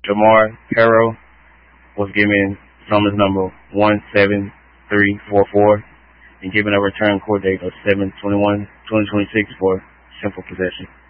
Jamar Harrow was given summons number 17344 and given a return court date of 7/21/2026 for simple possession.